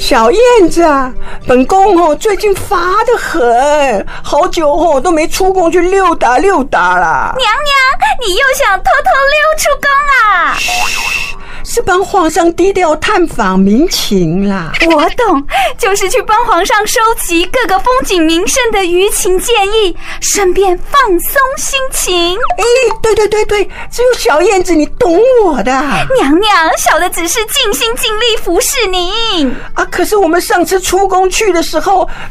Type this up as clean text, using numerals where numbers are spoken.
小燕子啊，本宫最近乏得很，好久都没出宫去溜达溜达啦。 娘娘，你又想偷偷溜出宫啊？ 是帮皇上低调探访民情啦。 我懂，就是去帮皇上收集各个风景名胜的舆情建议，顺便放松心情。 对，只有小燕子你懂我的。 娘娘，小的只是尽心尽力服侍您啊，可是我们上次出宫去的时候